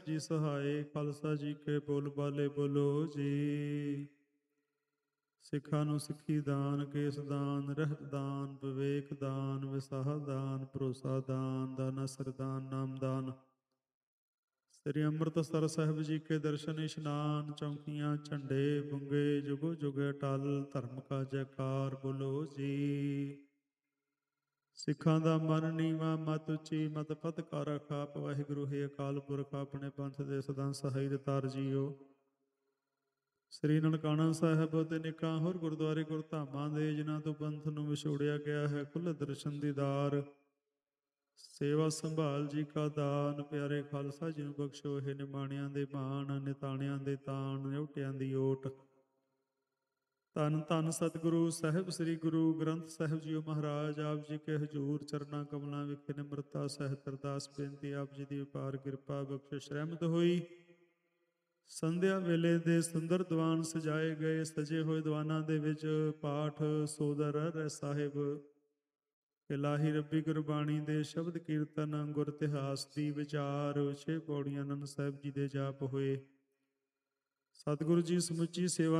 ਜੀ ਸਹਾਏ। ਖਾਲਸਾ ਜੀ ਕੇ ਬੋਲ ਬਾਲੇ ਬੋਲੋ ਜੀ। ਸਿੱਖਾਂ ਨੂੰ ਸਿੱਖੀ ਦਾਨ, ਕੇਸ ਦਾਨ, ਰਹਿਤ ਦਾਨ, ਵਿਵੇਕ ਦਾਨ, ਵਿਸਾਹ ਦਾਨ, ਭਰੋਸਾ ਦਾਨ, ਦਾਨਾ ਸਰਦਾਨ, ਨਾਮਦਾਨ। ਸ੍ਰੀ ਅੰਮ੍ਰਿਤਸਰ ਸਾਹਿਬ ਜੀ ਕੇ ਦਰਸ਼ਨ ਇਸ਼ਨਾਨ, ਚੌਂਕੀਆਂ ਝੰਡੇ ਬੁੰਗੇ, ਜੁਗੋ ਜੁਗ ਅਟਲ, ਧਰਮ ਕਾ ਜੈਕਾਰ ਬੋਲੋ ਜੀ। ਸਿੱਖਾਂ ਦਾ ਮਨ ਨੀਵਾਂ, ਮਤ ਉੱਚੀ, ਮਤ ਪਤ ਕਰ ਰਖਾਪ। ਵਾਹਿਗੁਰੂ ਹੈ ਅਕਾਲ ਪੁਰਖ, ਆਪਣੇ ਪੰਥ ਦੇ ਸਦਾ ਸਹਾਈ ਰਤਾਰ ਜੀਓ। ਸ੍ਰੀ ਨਨਕਾਣਾ ਸਾਹਿਬ ਤੇ ਨਿੱਕਾ ਹੋਰ ਗੁਰਦੁਆਰੇ ਗੁਰਧਾਮਾਂ ਦੇ, ਜਿਨ੍ਹਾਂ ਤੋਂ ਪੰਥ ਨੂੰ ਵਿਛੋੜਿਆ ਗਿਆ ਹੈ, ਖੁੱਲ੍ਹ ਦਰਸ਼ਨ ਦੀਦਾਰ, ਸੇਵਾ ਸੰਭਾਲ ਜੀ ਕਾ ਦਾਨ। ਪਿਆਰੇ ਖਾਲਸਾ ਜੀ ਨੂੰ ਬਖਸ਼ੋ ਇਹ ਨਿਮਾਣਿਆਂ ਦੇ ਬਾਣ, ਨਿਤਾਣਿਆਂ ਦੇ ਤਾਣ, ਨਿਉਟਿਆਂ ਦੀ ਓਟ। ਧੰਨ ਧੰਨ ਸਤਿਗੁਰੂ ਸਾਹਿਬ ਸ੍ਰੀ ਗੁਰੂ ਗ੍ਰੰਥ ਸਾਹਿਬ ਜੀਓ ਮਹਾਰਾਜ। ਆਪ ਜੀ ਕੇ ਹਜ਼ੂਰ ਚਰਨਾਂ ਕਮਲਾਂ ਵਿਖੇ ਨਿਮਰਤਾ ਸਹਿਤ ਅਰਦਾਸ ਬੇਨਤੀ, ਆਪ ਜੀ ਦੀ ਅਪਾਰ ਕਿਰਪਾ ਬਖਸ਼ਿਸ਼ ਰਹਿਮਤ ਹੋਈ। ਸੰਧਿਆ ਵੇਲੇ ਦੇ ਸੁੰਦਰ ਦੀਵਾਨ ਸਜਾਏ ਗਏ। ਸਜੇ ਹੋਏ ਦੀਵਾਨਾਂ ਦੇ ਵਿੱਚ ਪਾਠ ਸੋਦਰ ਰਹਿ ਸਾਹਿਬ, ਇਲਾਹੀ ਰੱਬੀ ਗੁਰਬਾਣੀ ਦੇ ਸ਼ਬਦ ਕੀਰਤਨ, ਗੁਰ ਇਤਿਹਾਸ ਦੀ ਵਿਚਾਰ, 6 ਪੌੜੀਆਂ ਆਨੰਦ ਸਾਹਿਬ ਜੀ ਦੇ ਜਾਪ ਹੋਏ। ਸਤਿਗੁਰੂ ਜੀ ਸਮੁੱਚੀ ਸੇਵਾ